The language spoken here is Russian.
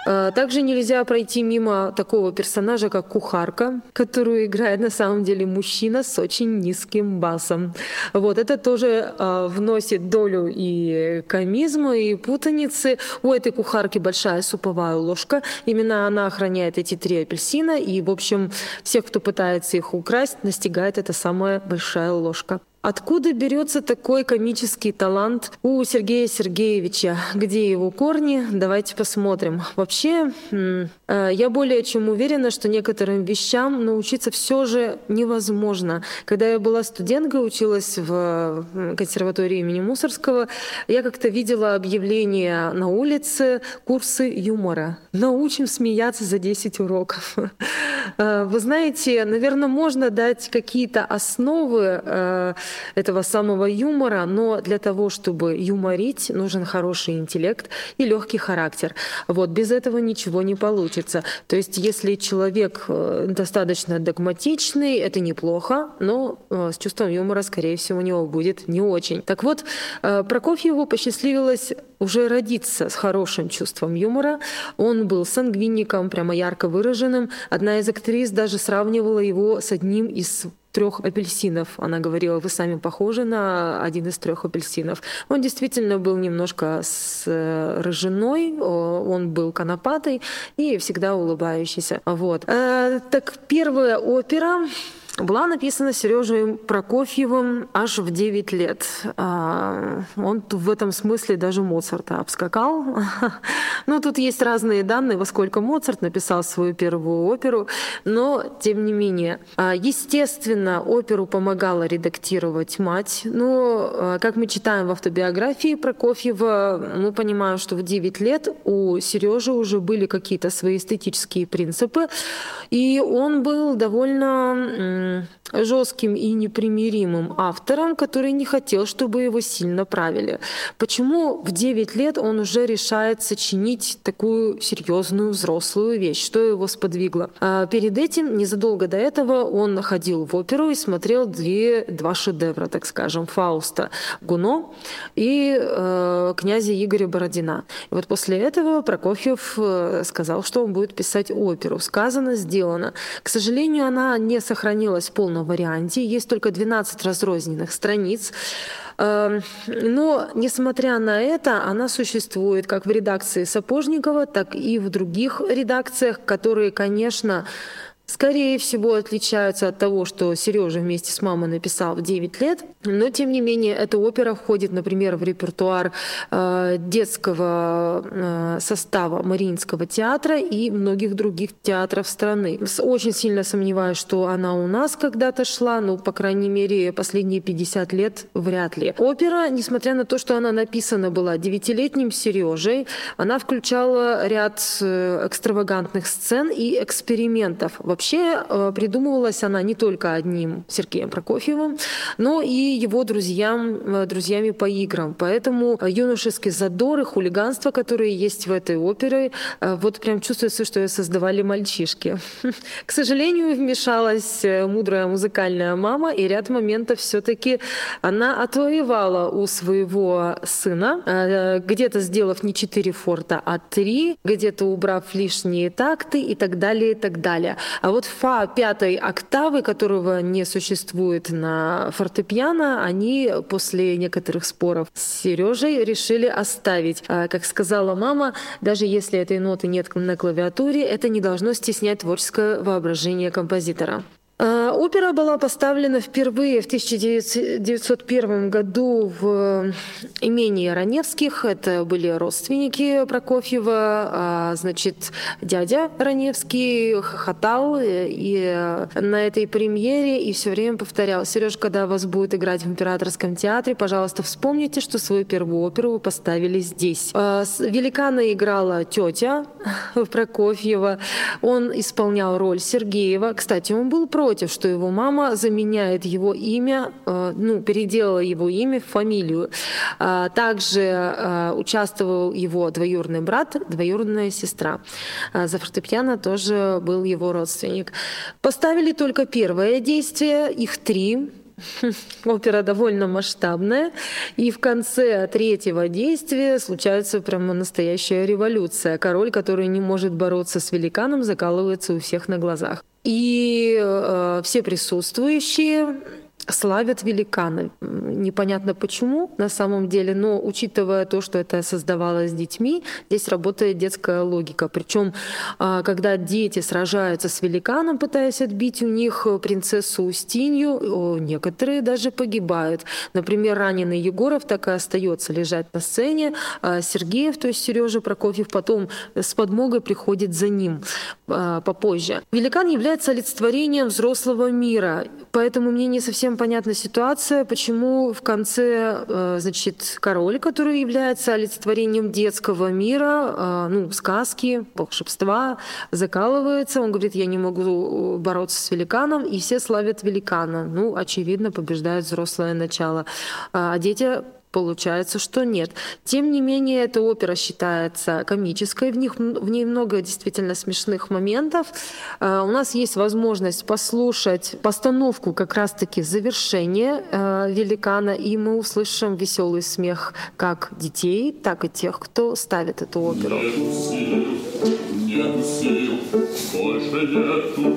Также нельзя пройти мимо такого персонажа, как кухарка, которую играет на самом деле мужчина с очень низким басом. Вот это тоже вносит долю и комизма, и путаницы. У этой кухарки большая суповая ложка. Именно она охраняет эти 3 апельсина. И, в общем, всех, кто пытается их украсть, настигает эта самая большая ложка. Откуда берется такой комический талант у Сергея Сергеевича? Где его корни? Давайте посмотрим. Вообще, я более чем уверена, что некоторым вещам научиться все же невозможно. Когда я была студенткой, училась в консерватории имени Мусоргского, я как-то видела объявление на улице «Курсы юмора». Научим смеяться за 10 уроков. Вы знаете, наверное, можно дать какие-то основы этого самого юмора, но для того, чтобы юморить, нужен хороший интеллект и легкий характер. Вот, без этого ничего не получится. То есть, если человек достаточно догматичный, это неплохо, но с чувством юмора, скорее всего, у него будет не очень. Так вот, Прокофьеву посчастливилось уже родиться с хорошим чувством юмора. Он был сангвиником, прямо ярко выраженным. Одна из актрис даже сравнивала его с одним из 3 апельсинов. Она говорила: вы сами похожи на один из 3 апельсинов. Он действительно был немножко с рыжиной, он был конопатый и всегда улыбающийся. Вот. Так, первая опера была написана Сережей Прокофьевым аж в 9 лет. Он в этом смысле даже Моцарта обскакал. Ну, тут есть разные данные, во сколько Моцарт написал свою первую оперу, но тем не менее. Естественно, оперу помогала редактировать мать. Но, как мы читаем в автобиографии Прокофьева, мы понимаем, что в 9 лет у Сережи уже были какие-то свои эстетические принципы, и он был довольно жестким и непримиримым автором, который не хотел, чтобы его сильно правили. Почему в 9 лет он уже решает сочинить такую серьезную взрослую вещь? Что его сподвигло? Перед этим, незадолго до этого, он ходил в оперу и смотрел 2 шедевра, так скажем, Фауста Гуно и князя Игоря Бородина. И вот после этого Прокофьев сказал, что он будет писать оперу. Сказано, сделано. К сожалению, она не сохранилась в полном варианте. Есть только 12 разрозненных страниц. Но, несмотря на это, она существует как в редакции Сапожникова, так и в других редакциях, которые, конечно, скорее всего, отличаются от того, что Сережа вместе с мамой написал в 9 лет. Но, тем не менее, эта опера входит, например, в репертуар детского состава Мариинского театра и многих других театров страны. Очень сильно сомневаюсь, что она у нас когда-то шла, но, по крайней мере, последние 50 лет вряд ли. Опера, несмотря на то, что она написана была 9-летним Сережей, она включала ряд экстравагантных сцен и экспериментов. Вообще придумывалась она не только одним Сергеем Прокофьевым, но и его друзьями по играм. Поэтому юношеский задор и хулиганство, которые есть в этой опере, вот прям чувствуется, что ее создавали мальчишки. К сожалению, вмешалась мудрая музыкальная мама, и ряд моментов все-таки она отвоевала у своего сына, где-то сделав не 4 форта, а 3, где-то убрав лишние такты и так далее, и так далее. А вот фа 5-й октавы, которого не существует на фортепиано, они после некоторых споров с Сережей решили оставить. Как сказала мама, даже если этой ноты нет на клавиатуре, это не должно стеснять творческое воображение композитора. Опера была поставлена впервые в 1901 году в имении Раневских. Это были родственники Прокофьева. Значит, дядя Раневский хохотал и на этой премьере и все время повторял: Сереж, когда вас будет играть в Императорском театре, пожалуйста, вспомните, что свою первую оперу вы поставили здесь. Великана играла тетя Прокофьева. Он исполнял роль Сергеева. Кстати, он был против, что его мама заменяет его имя, переделала его имя в фамилию. Также участвовал его двоюродный брат, двоюродная сестра. За фортепиано тоже был его родственник. Поставили только первое действие, их 3. Опера довольно масштабная, и в конце третьего действия случается прямо настоящая революция. Король, который не может бороться с великаном, закалывается у всех на глазах. И все присутствующие славят великана. Непонятно почему на самом деле, но учитывая то, что это создавалось детьми, здесь работает детская логика. Причем, когда дети сражаются с великаном, пытаясь отбить у них принцессу Устинью, некоторые даже погибают. Например, раненый Егоров так и остается лежать на сцене, а Сергеев, то есть Сережа Прокофьев, потом с подмогой приходит за ним попозже. Великан является олицетворением взрослого мира, поэтому мне не совсем понятна ситуация, почему в конце, значит, король, который является олицетворением детского мира, сказки, волшебства, закалывается. Он говорит, я не могу бороться с великаном, и все славят великана. Очевидно, побеждает взрослое начало. А дети... Получается, что нет. Тем не менее, эта опера считается комической, в ней много действительно смешных моментов. У нас есть возможность послушать постановку как раз-таки завершения великана, и мы услышим веселый смех как детей, так и тех, кто ставит эту оперу.